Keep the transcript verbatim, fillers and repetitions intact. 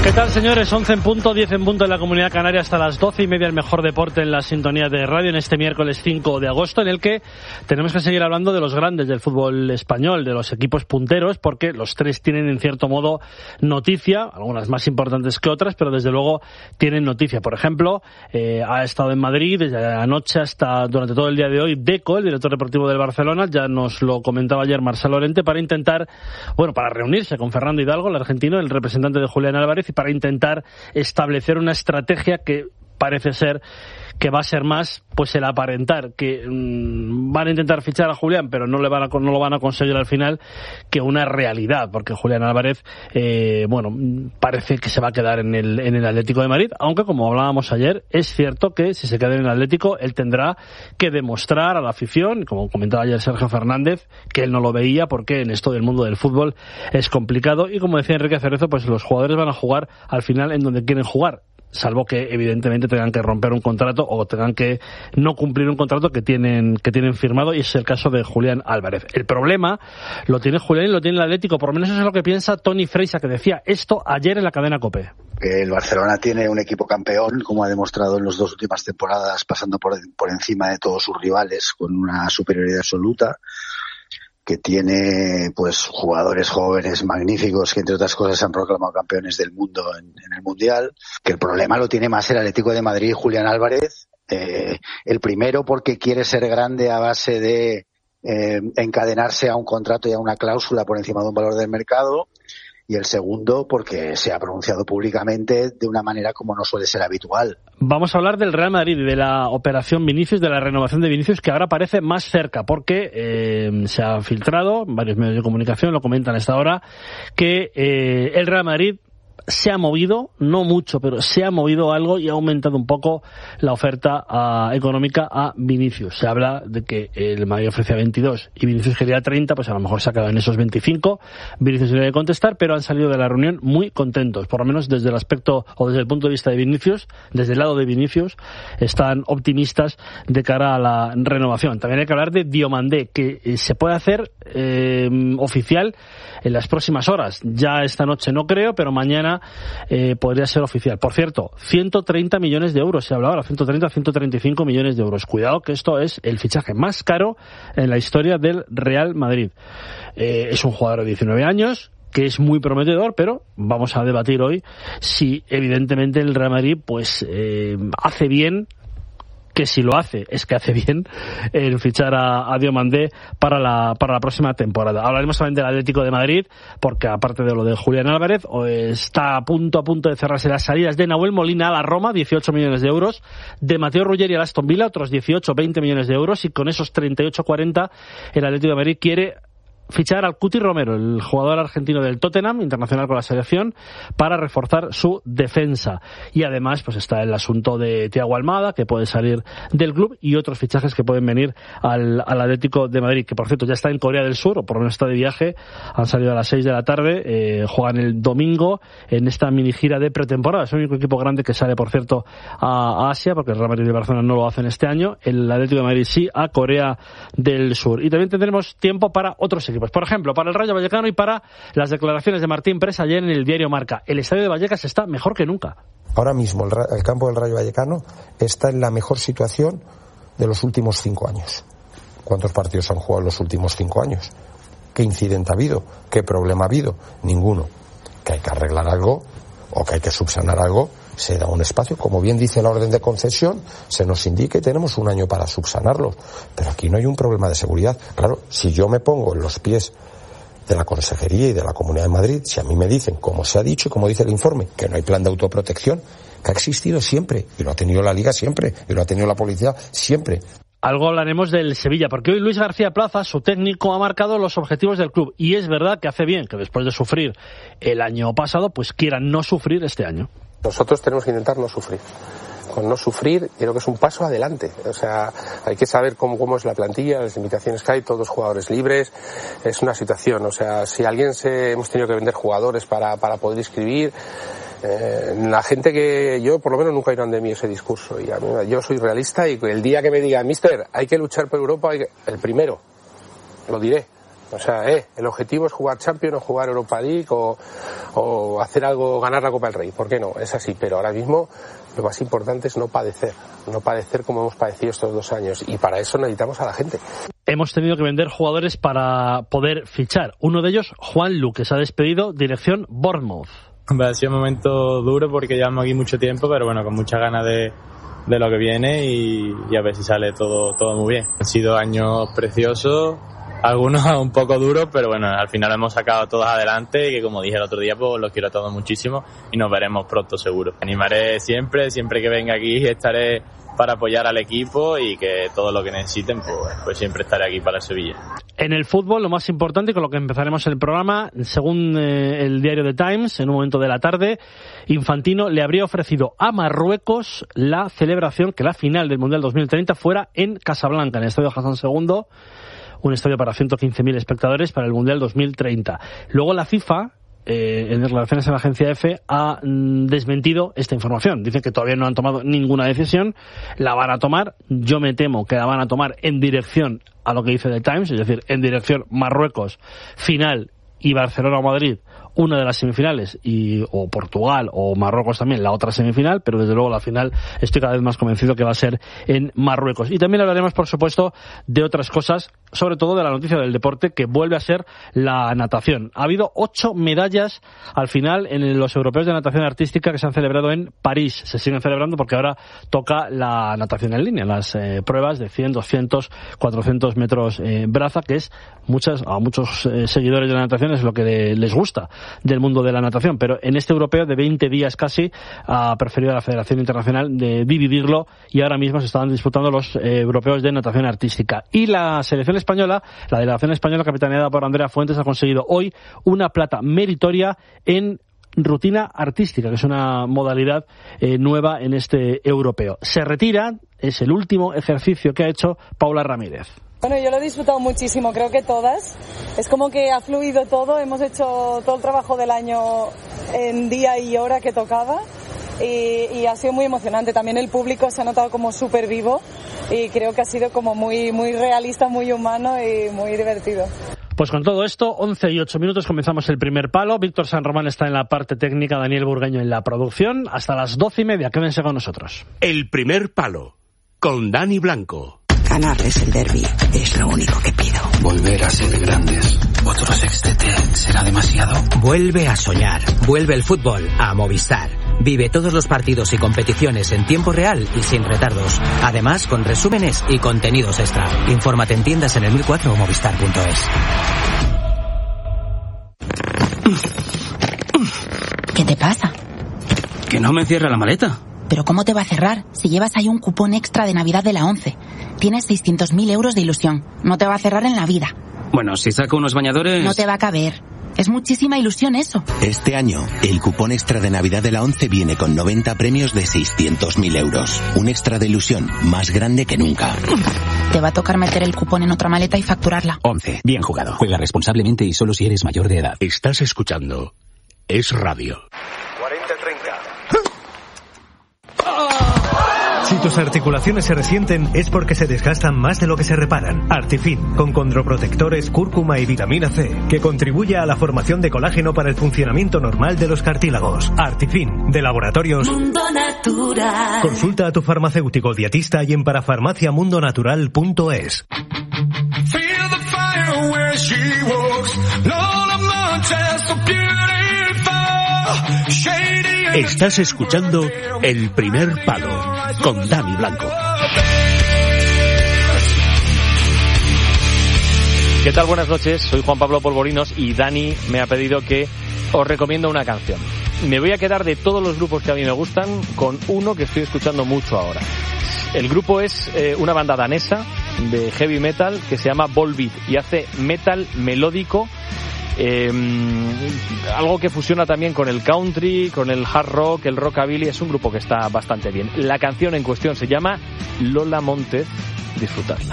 ¿Qué tal, señores? once en punto, diez en punto en la Comunidad Canaria, hasta las doce y media el mejor deporte en la sintonía de radio en este miércoles cinco de agosto, en el que tenemos que seguir hablando de los grandes del fútbol español, de los equipos punteros, porque los tres tienen en cierto modo noticia, algunas más importantes que otras, pero desde luego tienen noticia. Por ejemplo, eh, ha estado en Madrid desde anoche hasta durante todo el día de hoy Deco, el director deportivo del Barcelona, ya nos lo comentaba ayer Marcel Llorente, para intentar, bueno, para reunirse con Fernando Hidalgo, el argentino, el representante de Julián Álvarez, para intentar establecer una estrategia que parece ser que va a ser más pues el aparentar que mmm, van a intentar fichar a Julián, pero no le van a no lo van a conseguir al final, que una realidad, porque Julián Álvarez eh, bueno, parece que se va a quedar en el en el Atlético de Madrid, aunque como hablábamos ayer, es cierto que si se queda en el Atlético él tendrá que demostrar a la afición, como comentaba ayer Sergio Fernández, que él no lo veía, porque en esto del mundo del fútbol es complicado, y como decía Enrique Cerezo, pues los jugadores van a jugar al final en donde quieren jugar, salvo que evidentemente tengan que romper un contrato o tengan que no cumplir un contrato que tienen que tienen firmado, y es el caso de Julián Álvarez. El problema lo tiene Julián y lo tiene el Atlético, por lo menos eso es lo que piensa Toni Freisa, que decía esto ayer en la cadena COPE. El Barcelona tiene un equipo campeón, como ha demostrado en las dos últimas temporadas, pasando por, por encima de todos sus rivales, con una superioridad absoluta, que tiene pues jugadores jóvenes magníficos que entre otras cosas se han proclamado campeones del mundo en, en el Mundial, que el problema lo tiene más el Atlético de Madrid y Julián Álvarez, eh, el primero porque quiere ser grande a base de eh, encadenarse a un contrato y a una cláusula por encima de un valor del mercado, y el segundo porque se ha pronunciado públicamente de una manera como no suele ser habitual. Vamos a hablar del Real Madrid y de la operación Vinicius, de la renovación de Vinicius, que ahora parece más cerca, porque eh, se ha filtrado en varios medios de comunicación, lo comentan a esta hora, que eh, el Real Madrid se ha movido, no mucho, pero se ha movido algo y ha aumentado un poco la oferta uh, económica a Vinicius. Se habla de que el Madrid ofrece veintidós y Vinicius quería treinta, pues a lo mejor se ha quedado en esos veinticinco. Vinicius no debe contestar, pero han salido de la reunión muy contentos, por lo menos desde el aspecto o desde el punto de vista de Vinicius, desde el lado de Vinicius, están optimistas de cara a la renovación. También hay que hablar de Diomandé, que eh, se puede hacer eh, oficial en las próximas horas. Ya esta noche no creo, pero mañana Eh, podría ser oficial. Por cierto, ciento treinta millones de euros se habla ahora, ciento treinta a ciento treinta y cinco millones de euros. Cuidado que esto es el fichaje más caro en la historia del Real Madrid. Eh, es un jugador de diecinueve años que es muy prometedor, pero vamos a debatir hoy si evidentemente el Real Madrid pues eh, hace bien, que si lo hace, es que hace bien en fichar a, a Diomandé para la, para la próxima temporada. Hablaremos también del Atlético de Madrid, porque aparte de lo de Julián Álvarez, está a punto a punto de cerrarse las salidas de Nahuel Molina a la Roma, dieciocho millones de euros, de Mateo Ruggeri al Aston Villa, otros dieciocho, veinte millones de euros, y con esos treinta y ocho, cuarenta el Atlético de Madrid quiere fichar al Cuti Romero, el jugador argentino del Tottenham, internacional con la selección, para reforzar su defensa. Y además pues está el asunto de Thiago Almada, que puede salir del club, y otros fichajes que pueden venir al, al Atlético de Madrid, que por cierto ya está en Corea del Sur, o por lo menos está de viaje. Han salido a las seis de la tarde, eh, juegan el domingo en esta mini gira de pretemporada. Es el único equipo grande que sale, por cierto, a, a Asia, porque el Real Madrid y Barcelona no lo hacen este año. El Atlético de Madrid sí, a Corea del Sur. Y también tendremos tiempo para otros equipos. Por ejemplo, para el Rayo Vallecano y para las declaraciones de Martín Presa ayer en el diario Marca. El estadio de Vallecas está mejor que nunca. Ahora mismo el, el campo del Rayo Vallecano está en la mejor situación de los últimos cinco años. ¿Cuántos partidos han jugado en los últimos cinco años? ¿Qué incidente ha habido? ¿Qué problema ha habido? Ninguno. Que hay que arreglar algo o que hay que subsanar algo, se da un espacio, como bien dice la orden de concesión, se nos indica y tenemos un año para subsanarlo. Pero aquí no hay un problema de seguridad. Claro, si yo me pongo en los pies de la Consejería y de la Comunidad de Madrid, si a mí me dicen, como se ha dicho y como dice el informe, que no hay plan de autoprotección, que ha existido siempre, y lo ha tenido la Liga siempre, y lo ha tenido la Policía siempre. Algo hablaremos del Sevilla, porque hoy Luis García Plaza, su técnico, ha marcado los objetivos del club, y es verdad que hace bien que después de sufrir el año pasado, pues quieran no sufrir este año. Nosotros tenemos que intentar no sufrir. Con no sufrir, creo que es un paso adelante. O sea, hay que saber cómo, cómo es la plantilla, las limitaciones que hay, todos jugadores libres. Es una situación. O sea, si alguien se hemos tenido que vender jugadores para, para poder inscribir, eh, la gente que yo, por lo menos, nunca irán de mí ese discurso. Y a mí, yo soy realista y el día que me diga, mister, hay que luchar por Europa, hay que, el primero, lo diré. O sea, eh, el objetivo es jugar Champions o jugar Europa League o, o hacer algo, ganar la Copa del Rey. ¿Por qué no? Es así, pero ahora mismo lo más importante es no padecer, no padecer como hemos padecido estos dos años, y para eso necesitamos a la gente. Hemos tenido que vender jugadores para poder fichar. Uno de ellos, Juanlu, que se ha despedido, dirección Bournemouth. Hombre, ha sido un momento duro porque llevamos aquí mucho tiempo, pero bueno, con muchas ganas de, de lo que viene y, y a ver si sale todo, todo muy bien. Han sido años preciosos, algunos un poco duros, pero bueno, al final hemos sacado todos adelante, y que como dije el otro día, pues los quiero a todos muchísimo y nos veremos pronto seguro. Animaré siempre, siempre que venga aquí estaré para apoyar al equipo, y que todo lo que necesiten, pues, pues siempre estaré aquí para Sevilla. En el fútbol, lo más importante, con lo que empezaremos el programa, según eh, el diario The Times, en un momento de la tarde, Infantino le habría ofrecido a Marruecos la celebración, que la final del Mundial dos mil treinta fuera en Casablanca, en el Estadio Hassan segundo, un estadio para ciento quince mil espectadores para el Mundial dos mil treinta. Luego la FIFA, eh, en declaraciones a la agencia EFE, ha mm, desmentido esta información. Dicen que todavía no han tomado ninguna decisión, la van a tomar. Yo me temo que la van a tomar en dirección a lo que dice The Times, es decir, en dirección Marruecos, final, y Barcelona o Madrid, una de las semifinales, y o Portugal o Marruecos también la otra semifinal, pero desde luego la final estoy cada vez más convencido que va a ser en Marruecos. Y también hablaremos, por supuesto, de otras cosas, sobre todo de la noticia del deporte, que vuelve a ser la natación. Ha habido ocho medallas al final en los europeos de natación artística que se han celebrado en París. Se siguen celebrando porque ahora toca la natación en línea, las eh, pruebas de cien, doscientos, cuatrocientos metros eh, braza, que es muchas a muchos eh, seguidores de la natación es lo que de, les gusta del mundo de la natación, pero en este europeo de veinte días casi ha preferido la Federación Internacional de dividirlo, y ahora mismo se estaban disputando los eh, europeos de natación artística. Y la selección española, la delegación española capitaneada por Andrea Fuentes, ha conseguido hoy una plata meritoria en rutina artística, que es una modalidad eh, nueva en este europeo. Se retira, es el último ejercicio que ha hecho Paula Ramírez. Bueno, yo lo he disfrutado muchísimo, creo que todas. Es como que ha fluido todo, hemos hecho todo el trabajo del año en día y hora que tocaba, y, y ha sido muy emocionante. También el público se ha notado como súper vivo, y creo que ha sido como muy, muy realista, muy humano y muy divertido. Pues con todo esto, once y ocho minutos, comenzamos el primer palo. Víctor San Román está en la parte técnica, Daniel Burgueño en la producción. Hasta las doce y media, quédense con nosotros. El primer palo, con Dani Blanco. Ganarles el derbi es lo único que pido. Volver a ser grandes. Otro sextete será demasiado. Vuelve a soñar. Vuelve el fútbol a Movistar. Vive todos los partidos y competiciones en tiempo real y sin retardos. Además, con resúmenes y contenidos extra. Infórmate en tiendas en el mil cuatro o movistar punto es. ¿Qué te pasa? Que no me cierra la maleta. ¿Pero cómo te va a cerrar si llevas ahí un cupón extra de Navidad de la ONCE? Tienes seiscientos mil euros de ilusión. No te va a cerrar en la vida. Bueno, si saco unos bañadores... No te va a caber. Es muchísima ilusión eso. Este año, el cupón extra de Navidad de la ONCE viene con noventa premios de seiscientos mil euros. Un extra de ilusión más grande que nunca. Te va a tocar meter el cupón en otra maleta y facturarla. ONCE. Bien jugado. Juega responsablemente y solo si eres mayor de edad. Estás escuchando Es Radio. cuarenta treinta. Si tus articulaciones se resienten es porque se desgastan más de lo que se reparan. Artifin, con condroprotectores, cúrcuma y vitamina C, que contribuye a la formación de colágeno para el funcionamiento normal de los cartílagos. Artifin, de Laboratorios Mundo Natural. Consulta a tu farmacéutico dietista y en parafarmacia mundo natural punto es. Estás escuchando El Primer Palo, con Dani Blanco. ¿Qué tal? Buenas noches, soy Juan Pablo Polvorinos y Dani me ha pedido que os recomiendo una canción. Me voy a quedar de todos los grupos que a mí me gustan con uno que estoy escuchando mucho ahora. El grupo es eh, una banda danesa de heavy metal que se llama Volbeat y hace metal melódico. Eh, algo que fusiona también con el country, con el hard rock, el rockabilly. Es un grupo que está bastante bien. La canción en cuestión se llama Lola Montez. Disfrutadla.